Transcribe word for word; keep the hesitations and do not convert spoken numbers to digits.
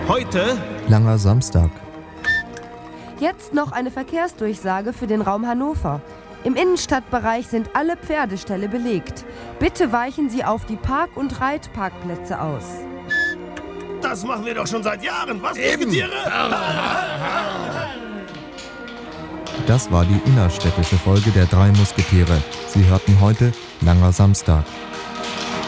Heute Langer Samstag. Jetzt noch eine Verkehrsdurchsage für den Raum Hannover. Im Innenstadtbereich sind alle Pferdeställe belegt. Bitte weichen Sie auf die Park- und Reitparkplätze aus. Das machen wir doch schon seit Jahren. Was, Musketiere? Das war die innerstädtische Folge der drei Musketiere. Sie hörten heute Langer Samstag.